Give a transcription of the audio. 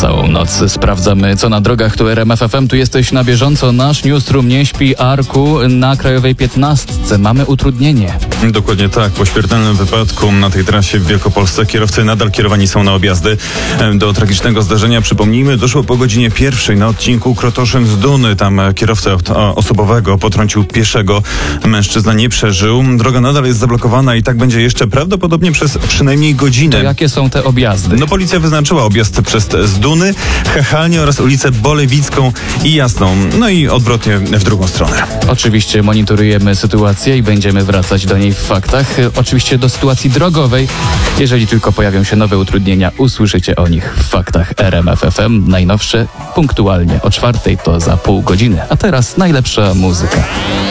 Całą noc sprawdzamy, co na drogach. Tu RMF FM, tu jesteś na bieżąco. Nasz newsroom nie śpi. Arku, na Krajowej 15 mamy utrudnienie. Dokładnie tak. Po śmiertelnym wypadku na tej trasie w Wielkopolsce kierowcy nadal kierowani są na objazdy. Do tragicznego zdarzenia, przypomnijmy, doszło po godzinie 1 na odcinku Krotoszyn z Duny. Tam kierowcę osobowego potrącił pieszego. Mężczyzna nie przeżył. Droga nadal jest zablokowana i tak będzie jeszcze prawdopodobnie przez przynajmniej godzinę. To jakie są te objazdy? No, policja wyznaczyła objazd przez Zduny, Chechalnię oraz ulicę Bolewicką i Jasną. No i odwrotnie w drugą stronę. Oczywiście monitorujemy sytuację i będziemy wracać do niej w faktach. Oczywiście do sytuacji drogowej. Jeżeli tylko pojawią się nowe utrudnienia, usłyszycie o nich w faktach RMF FM. Najnowsze punktualnie o 4:00, to za pół godziny. A teraz najlepsza muzyka.